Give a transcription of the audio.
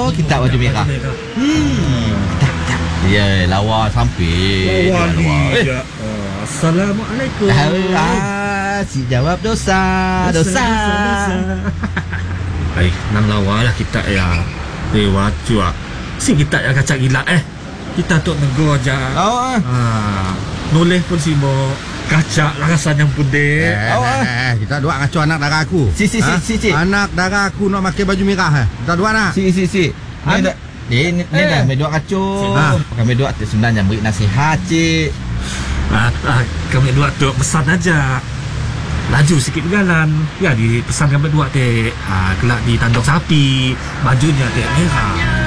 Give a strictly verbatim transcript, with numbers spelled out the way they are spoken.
Oh, kita baju merah. Hmm. Tak, tak. Ya, lawa sampai. Lawa ni. Eh. Ya. Oh, Assalamualaikum. Ah, si jawab dosa, dosa. Baik, nang lawa lah kita ya. Dewa cua. Si kita ya kacak gila eh. Kita tu nego aja. Oh, ah. Ah, noleh pun si mo kacak rasanya putih. Eh, Awak, eh, eh, kita dua ngacu anak darah aku. Si, si, si, Ha? si, si. Anak darah aku nak pakai baju merah. Eh. Kita dua nak. Si, si, si. Ni An- dah. Ni, ni, ni Eh. dah medok kacau. Ha. Kami dua tu sebenarnya beri nasihat, cik. Ah, ah, kami dua tu pesan aja. Laju sikit berjalan. Ya, di pesan kami dua teh. Ah, kelak di tanduk sapi. Bajunya teh merah.